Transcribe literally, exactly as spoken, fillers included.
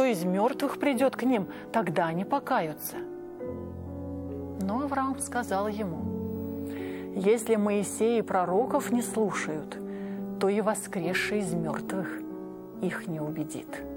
кто из мертвых придет к ним, тогда они покаются». Но Авраам сказал ему: «Если Моисея и пророков не слушают, то и воскресший из мертвых их не убедит».